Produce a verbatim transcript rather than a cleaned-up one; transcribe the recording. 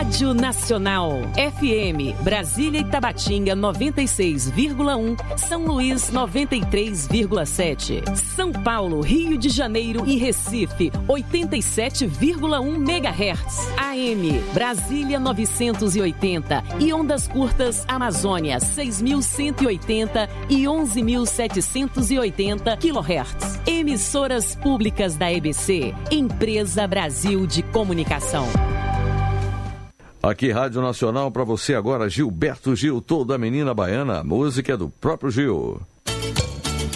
Rádio Nacional. F M, Brasília e Tabatinga noventa e seis vírgula um, São Luís noventa e três vírgula sete, São Paulo, Rio de Janeiro e Recife oitenta e sete vírgula um megahertz. A M, Brasília novecentos e oitenta e ondas curtas Amazônia seis mil cento e oitenta e onze mil setecentos e oitenta quilohertz. Emissoras públicas da E B C, Empresa Brasil de Comunicação. Aqui, Rádio Nacional, para você agora, Gilberto Gil, toda a menina baiana, a música é do próprio Gil.